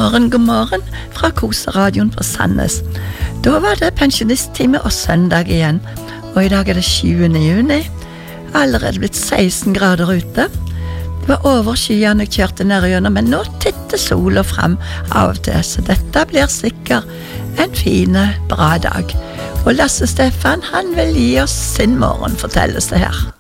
God morgen fra Koseradioen på Sandnes. Da var det pensjonisttime og søndag igjen, og I dag det 7. juni. Allerede blitt 16 grader ute. Det var over skyene jeg kjørte ned gjennom, men nå titter sola frem av og til, så dette blir sikkert en fine, bra dag. Og Lasse Stefan, han vil gi oss sin morgen, fortelles det her.